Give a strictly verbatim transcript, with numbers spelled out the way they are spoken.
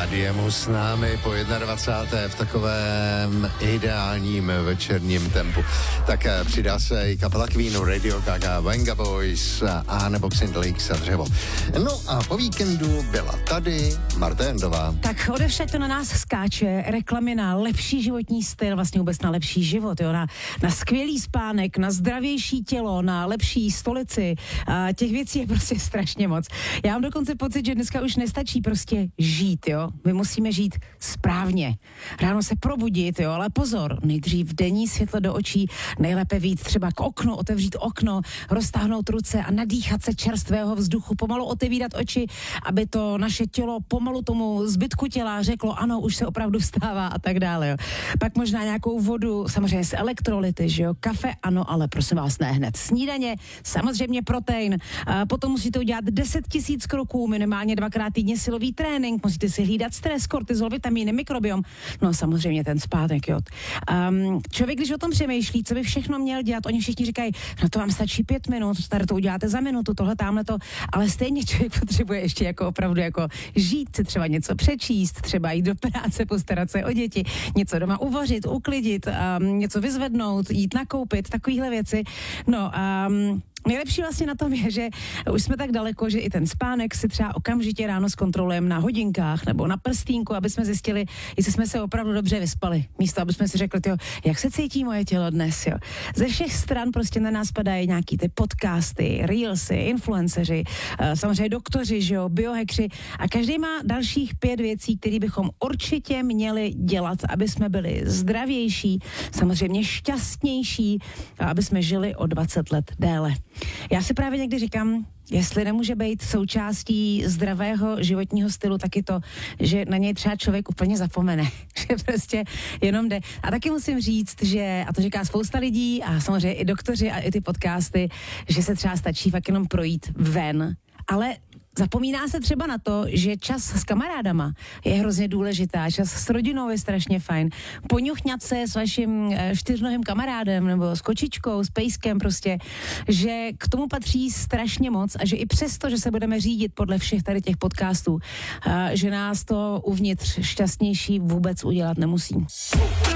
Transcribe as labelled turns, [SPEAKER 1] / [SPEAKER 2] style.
[SPEAKER 1] Diemu s námi po dvacáté jedné v takovém ideálním večerním tempu. Tak přidá se i kapela Queenu, Radio Gaga, Venga Boys a nebo Xindlix a Dřevo. No a po víkendu byla tady Marta Jandová.
[SPEAKER 2] Tak odevšať to na nás skáče, reklamy na lepší životní styl, vlastně vůbec na lepší život, jo, na, na skvělý spánek, na zdravější tělo, na lepší stolici. A těch věcí je prostě strašně moc. Já mám dokonce pocit, že dneska už nestačí prostě žít, jo. My musíme žít správně. Ráno se probudit, jo, ale pozor, nejdřív denní světlo do očí, nejlépe vyjít třeba k oknu, otevřít okno, roztáhnout ruce a nadýchat se čerstvého vzduchu, pomalu otevírat oči, aby to naše tělo pomalu tomu zbytku těla řeklo, ano, už se opravdu vstává a tak dále, jo. Pak možná nějakou vodu, samozřejmě s elektrolyty, že jo, kafe, ano, ale prosím vás, ne hned. Snídaně, samozřejmě protein, a potom musíte udělat deset tisíc kroků, minimálně dvakrát týdně silový trénink, musíte si hlídat stres, kortizol, vitamíny, mikrobiom, no samozřejmě ten spánek, jo. Um, člověk, když o tom přemýšlí, co by všechno měl dělat, oni všichni říkají, no to vám stačí pět minut, tady to uděláte za minutu, tohle, tamhle to, ale stejně člověk potřebuje ještě jako opravdu jako žít, si třeba něco přečíst, třeba jít do práce, postarat se o děti, něco doma uvařit, uklidit, um, něco vyzvednout, jít nakoupit, takovéhle věci. No, um, nejlepší vlastně na tom je, že už jsme tak daleko, že i ten spánek si třeba okamžitě ráno zkontrolujeme na hodinkách nebo na prstínku, aby jsme zjistili, jestli jsme se opravdu dobře vyspali. Místo, aby jsme si řekli, tyjo, jak se cítí moje tělo dnes, jo. Ze všech stran prostě na nás padají nějaký ty podcasty, reelsy, influenceři, samozřejmě doktoři, že jo, biohackři a každý má dalších pět věcí, které bychom určitě měli dělat, aby jsme byli zdravější, samozřejmě šťastnější a aby jsme žili o dvacet let déle. Já si právě někdy říkám, jestli nemůže být součástí zdravého životního stylu taky to, že na něj třeba člověk úplně zapomene, že prostě jenom jde. A taky musím říct, že, a to říká spousta lidí a samozřejmě i doktoři a i ty podcasty, že se třeba stačí fakt jenom projít ven, ale zapomíná se třeba na to, že čas s kamarádama je hrozně důležitá, čas s rodinou je strašně fajn. Poňuchňat se s vaším čtyřnohým kamarádem nebo s kočičkou, s pejskem prostě, že k tomu patří strašně moc a že i přesto, že se budeme řídit podle všech tady těch podcastů, že nás to uvnitř šťastnější vůbec udělat nemusí.